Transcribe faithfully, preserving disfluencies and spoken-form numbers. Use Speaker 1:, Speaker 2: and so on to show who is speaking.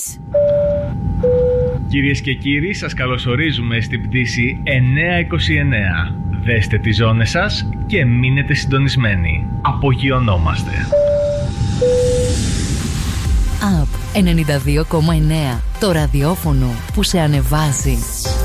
Speaker 1: πτήσεις.
Speaker 2: Κυρίες και κύριοι, σας καλωσορίζουμε στην πτήση εννιακόσια είκοσι εννέα. Δέστε τις ζώνες σας και μείνετε συντονισμένοι. Απογειωνόμαστε.
Speaker 1: App ενενήντα δύο κόμμα εννέα. Το ραδιόφωνο που σε ανεβάζει.